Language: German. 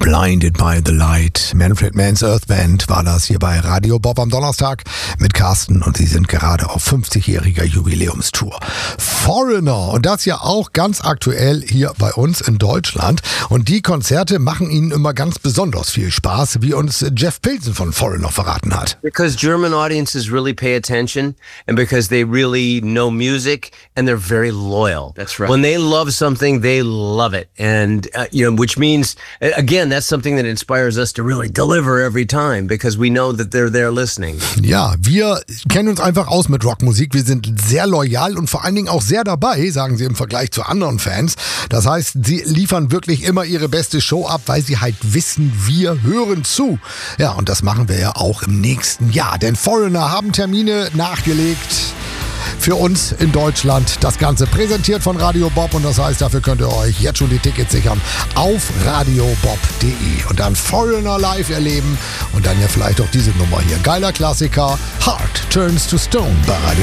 Blinded by the Light. Manfred Mann's Earth Band war das hier bei Radio Bob am Donnerstag mit Carsten und sie sind gerade auf 50-jähriger Jubiläumstour. Foreigner und das ja auch ganz aktuell hier bei uns in Deutschland und die Konzerte machen ihnen immer ganz besonders viel Spaß, wie uns Jeff Pilsen von Foreigner verraten hat. Because German audiences really pay attention and because they really know music and they're very loyal. That's right. When they love something, they love it. And, which means, again, that's something that inspires us to really deliver every time because we know that they're there listening. Ja, wir kennen uns einfach aus mit Rockmusik. Wir sind sehr loyal und vor allen Dingen auch sehr dabei, sagen sie im Vergleich zu anderen Fans. Das heißt, sie liefern wirklich immer ihre beste Show ab, weil sie halt wissen, wir hören zu. Ja, und das machen wir ja auch im nächsten Jahr. Denn Foreigner haben Termine nachgelegt für uns in Deutschland. Das Ganze präsentiert von Radio Bob und das heißt, dafür könnt ihr euch jetzt schon die Tickets sichern auf radiobob.de und dann Foreigner live erleben und dann ja vielleicht auch diese Nummer hier. Geiler Klassiker, Heart Turns to Stone bei Radio